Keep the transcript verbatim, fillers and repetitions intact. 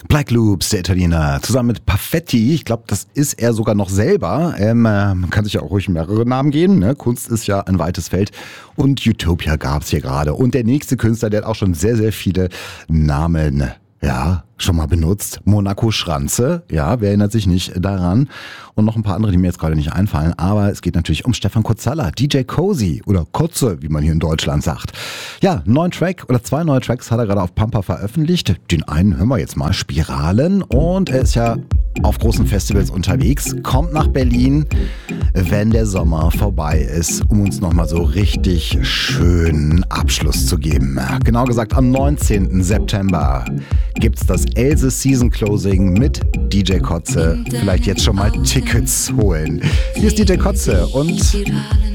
Black Loops, der Italiener, zusammen mit Perfetti. Ich glaube, das ist er sogar noch selber. Ähm, äh, man kann sich ja auch ruhig mehrere Namen geben. Ne? Kunst ist ja ein weites Feld. Und Utopia gab es hier gerade. Und der nächste Künstler, der hat auch schon sehr, sehr viele Namen, ja, schon mal benutzt. Monaco Schranze, ja, wer erinnert sich nicht daran? Und noch ein paar andere, die mir jetzt gerade nicht einfallen. Aber es geht natürlich um Stefan Kotzalla, D J Cozy oder Kotze, wie man hier in Deutschland sagt. Ja, einen neuen Track oder zwei neue Tracks hat er gerade auf Pampa veröffentlicht. Den einen hören wir jetzt mal, Spiralen. Und er ist ja auf großen Festivals unterwegs, kommt nach Berlin, wenn der Sommer vorbei ist, um uns nochmal so richtig schönen Abschluss zu geben. Genau gesagt, am neunzehnten September gibt's das Else Season Closing mit D J Kotze. Vielleicht jetzt schon mal Tickets holen. Hier ist D J Kotze und